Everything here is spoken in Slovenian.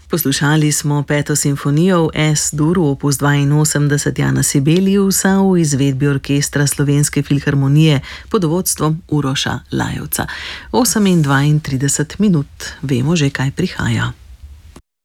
Poslušali smo peto simfonijo v S-duru opus 82 Jana Sibeliusa v izvedbi orkestra Slovenske filharmonije pod vodstvom Uroša Lajevca. 8:32, vemo že, kaj prihaja.